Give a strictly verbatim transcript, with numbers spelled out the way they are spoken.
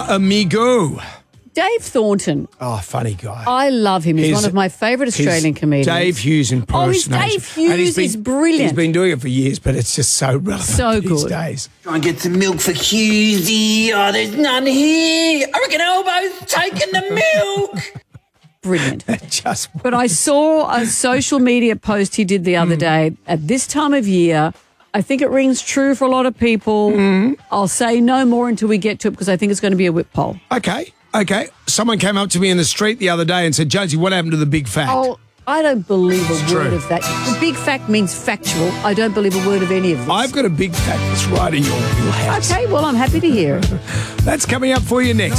amigo. Dave Thornton. Oh, funny guy. I love him. He's, He's- one of my favourite Australian His comedians. Dave Hughes impersonation. Oh, his Dave Hughes And he's been- is brilliant. He's been doing it for years, but it's just so relevant So these good. days. Try and get some milk for Hughesy. Oh, there's none here. I reckon Elbo's taking the milk. Brilliant. Just But I saw a social media post he did the other day. At this time of year, I think it rings true for a lot of people. I'll say no more until we get to it because I think it's going to be a whip poll. okay. Okay. Someone came up to me in the street the other day and said, Josie, what happened to the big fact? Oh, I don't believe a It's word true. of that. The big fact means factual. I don't believe a word of any of this. I've got a big fact that's right in your wheelhouse. Okay, well, I'm happy to hear it. That's coming up for you next.